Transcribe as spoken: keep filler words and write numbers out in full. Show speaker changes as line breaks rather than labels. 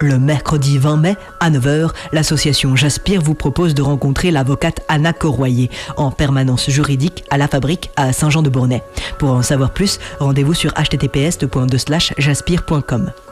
Le mercredi vingt mai à neuf heures, l'association J'aspire vous propose de rencontrer l'avocate Anna Corroyer en permanence juridique à la Fabrique à Saint-Jean-de-Bournay. Pour en savoir plus, rendez-vous sur h t t p s deux slash jaspire point com.